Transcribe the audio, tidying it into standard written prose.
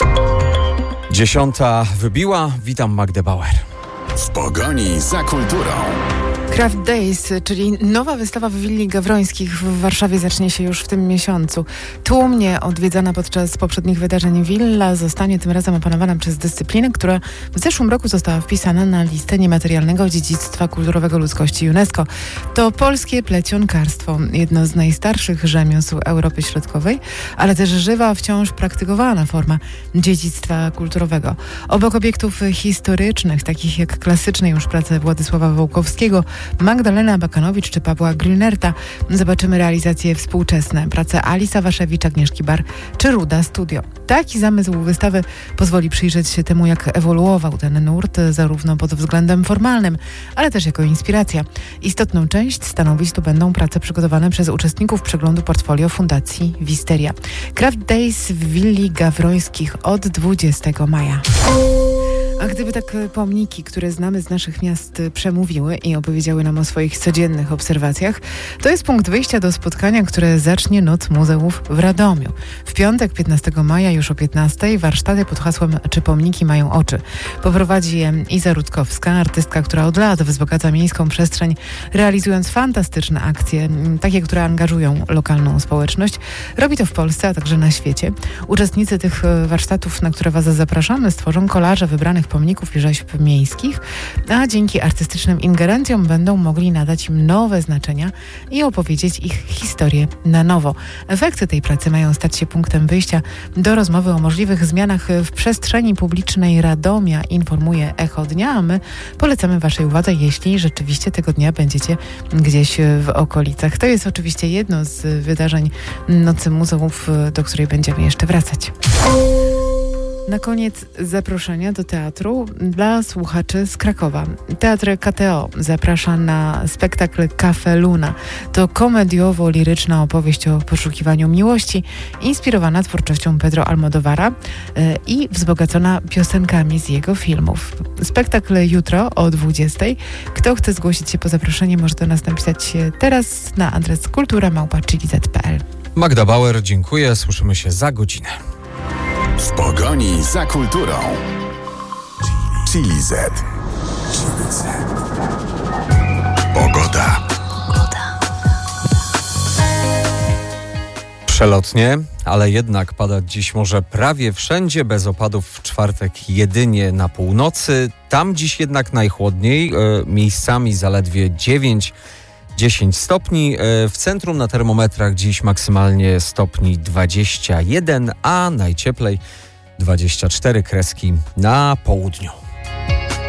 10:00 wybiła. Witam, Magdę Bauer. W pogoni za kulturą. Craft Days, czyli nowa wystawa w Willi Gawrońskich w Warszawie, zacznie się już w tym miesiącu. Tłumnie odwiedzana podczas poprzednich wydarzeń willa zostanie tym razem opanowana przez dyscyplinę, która w zeszłym roku została wpisana na listę niematerialnego dziedzictwa kulturowego ludzkości UNESCO. To polskie plecionkarstwo, jedno z najstarszych rzemiosł Europy Środkowej, ale też żywa, wciąż praktykowana forma dziedzictwa kulturowego. Obok obiektów historycznych, takich jak klasyczne już prace Władysława Wołkowskiego, Magdalena Abakanowicz czy Pawła Grünerta, zobaczymy realizacje współczesne, prace Alisa Waszewicz, Agnieszki Bar czy Ruda Studio. Taki zamysł wystawy pozwoli przyjrzeć się temu, jak ewoluował ten nurt, zarówno pod względem formalnym, ale też jako inspiracja. Istotną część stanowić tu będą prace przygotowane przez uczestników przeglądu portfolio Fundacji Wisteria. Craft Days w Willi Gawrońskich od 20 maja. A gdyby tak pomniki, które znamy z naszych miast, przemówiły i opowiedziały nam o swoich codziennych obserwacjach, to jest punkt wyjścia do spotkania, które zacznie Noc Muzeów w Radomiu. W piątek, 15 maja, już o 15:00, warsztaty pod hasłem „Czy pomniki mają oczy?” poprowadzi je Iza Rutkowska, artystka, która od lat wzbogaca miejską przestrzeń, realizując fantastyczne akcje, takie, które angażują lokalną społeczność. Robi to w Polsce, a także na świecie. Uczestnicy tych warsztatów, na które Was zapraszamy, stworzą kolaże wybranych pomników i rzeźb miejskich, a dzięki artystycznym ingerencjom będą mogli nadać im nowe znaczenia i opowiedzieć ich historię na nowo. Efekty tej pracy mają stać się punktem wyjścia do rozmowy o możliwych zmianach w przestrzeni publicznej Radomia, informuje Echo Dnia, a my polecamy Waszej uwadze, jeśli rzeczywiście tego dnia będziecie gdzieś w okolicach. To jest oczywiście jedno z wydarzeń Nocy Muzeów, do której będziemy jeszcze wracać. Na koniec zaproszenia do teatru dla słuchaczy z Krakowa. Teatr KTO zaprasza na spektakl Cafe Luna. To komediowo-liryczna opowieść o poszukiwaniu miłości, inspirowana twórczością Pedro Almodóvara i wzbogacona piosenkami z jego filmów. Spektakl jutro o 20:00. Kto chce zgłosić się po zaproszenie, może do nas napisać teraz na adres kultura@chili.pl. Magda Bauer, dziękuję. Słyszymy się za godzinę. W pogoni za kulturą. Chili Z. Pogoda. Przelotnie, ale jednak padać dziś może prawie wszędzie, bez opadów w czwartek jedynie na północy. Tam dziś jednak najchłodniej, miejscami zaledwie 9-10 stopni. W centrum na termometrach dziś maksymalnie stopni 21, a najcieplej 24 kreski na południu.